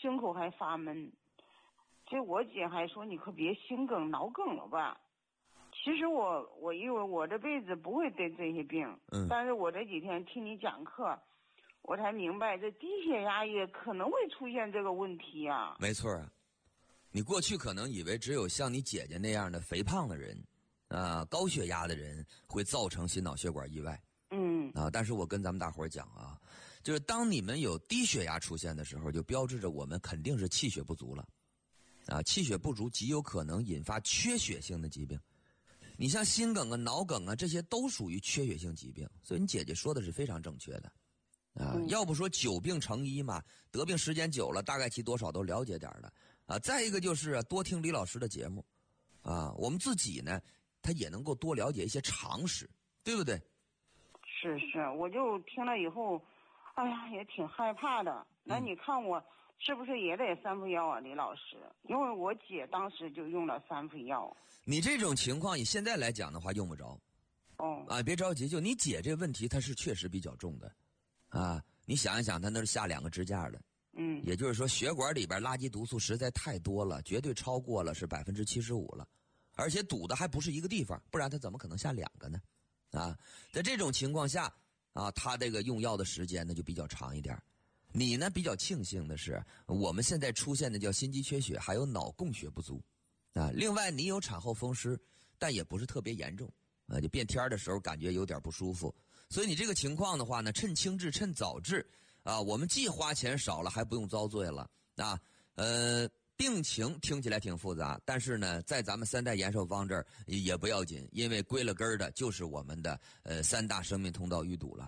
胸口还发闷。这我姐还说你可别心梗脑梗了吧。其实我以为我这辈子不会得这些病，但是我这几天听你讲课，我才明白这低血压也可能会出现这个问题啊。 没错啊，你过去可能以为只有像你姐姐那样的肥胖的人，高血压的人会造成心脑血管意外。但是我跟咱们大伙儿讲啊，就是当你们有低血压出现的时候，就标志着我们肯定是气血不足了。气血不足极有可能引发缺血性的疾病。你像心梗啊、脑梗啊，这些都属于缺血性疾病，所以你姐姐说的是非常正确的。要不说久病成医嘛，得病时间久了，大概其多少都了解点的。再一个就是多听李老师的节目，我们自己呢，他也能够多了解一些常识，对不对？ 是，我就听了以后，哎呀，也挺害怕的。那你看我是不是也得3副药啊，李老师？因为我姐当时就用了3副药。 你这种情况，以现在来讲的话，用不着。别着急，就你姐这问题，它是确实比较重的。你想一想，她那是下2个支架的。也就是说，血管里边垃圾毒素实在太多了，绝对超过了是75%了，而且堵的还不是一个地方，不然她怎么可能下2个呢？在这种情况下，她这个用药的时间呢就比较长一点。你呢比较庆幸的是，我们现在出现的叫心肌缺血，还有脑供血不足。另外你有产后风湿，但也不是特别严重。就变天的时候感觉有点不舒服，所以你这个情况的话呢，趁轻治趁早治我们既花钱少了，还不用遭罪了病情听起来挺复杂，但是呢，在咱们3代延寿方这儿也不要紧，因为归了根儿的就是我们的3大生命通道淤堵了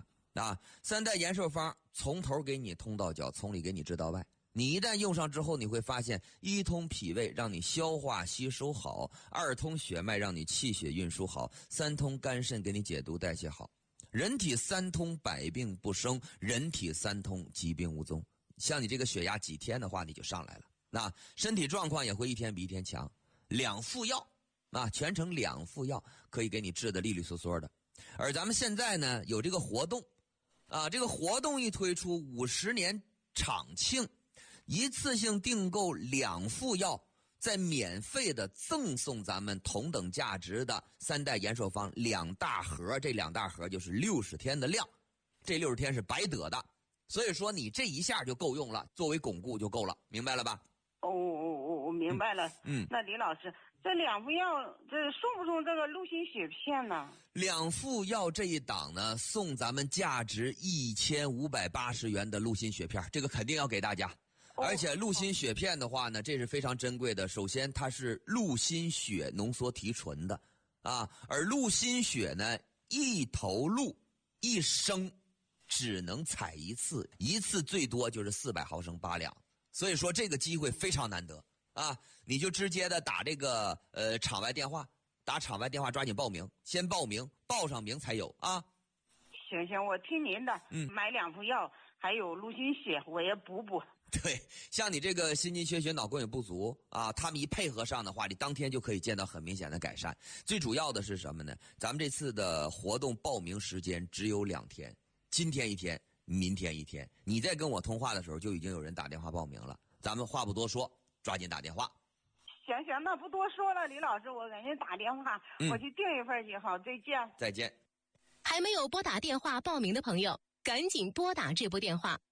3代延寿方从头给你通到脚，从里给你治到外。你一旦用上之后，你会发现1通脾胃让你消化吸收好，2通血脉让你气血运输好，3通肝肾给你解毒代谢好。人体3通百病不生，人体3通疾病无踪。像你这个血压几天的话你就上来了，身体状况也会一天比一天强。2副药全程2副药可以给你治得利利索索的。而咱们现在呢有这个活动这个活动一推出，50年场庆，一次性订购2副药，再免费的赠送咱们同等价值的3代延寿方2大盒，这2大盒就是60天的量，这60天是白得的，所以说你这一下就够用了，作为巩固就够了，明白了吧？ 我明白了。那李老师，这2副药这送不送这个陆心血片呢 ？2副药这一档呢，送咱们价值1580元的陆心血片，这个肯定要给大家。而且陆心血片的话呢，这是非常珍贵的。首先它是陆心血浓缩提纯的而陆心血呢，一头鹿一生只能采一次，一次最多就是400毫升8两，所以说这个机会非常难得你就直接的打这个场外电话，打场外电话抓紧报名，先报名，报上名才有行，我听您的。买2副药，还有陆心血我也补。 对，像你这个心肌缺血、脑供血不足他们一配合上的话，你当天就可以见到很明显的改善。最主要的是什么呢？咱们这次的活动报名时间只有2天，今天1天，明天1天。你在跟我通话的时候，就已经有人打电话报名了。咱们话不多说，抓紧打电话。 行，那不多说了，李老师，我给您打电话，我去订一份去。好，再见。 再见。 还没有拨打电话报名的朋友，赶紧拨打这部电话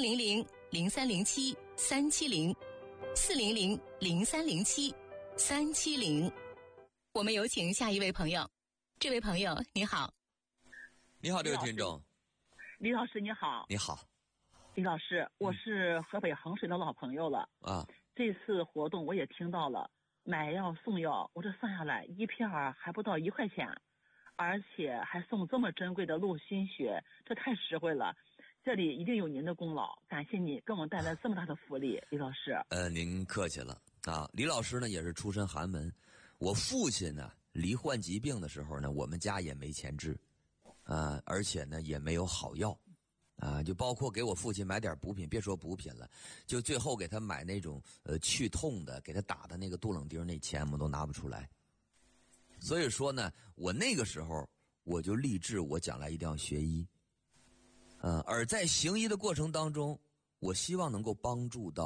400-0307-370，400-0307-370。我们有请下一位朋友。这位朋友你好。 你好，这位听众。 李老师你好。 你好。 李老师，我是河北衡水的老朋友了这次活动我也听到了，买药送药，我这算下来1片还不到1块钱，而且还送这么珍贵的陆心血，这太实惠了。这里一定有您的功劳，感谢你给我们带来这么大的福利，李老师。 您客气了李老师呢也是出身寒门，我父亲呢罹患疾病的时候呢，我们家也没钱治而且呢也没有好药就包括给我父亲买点补品，别说补品了，就最后给他买那种去痛的，给他打的那个杜冷丁，那钱我们都拿不出来。所以说呢，我那个时候我就立志，我将来一定要学医而在行医的过程当中，我希望能够帮助到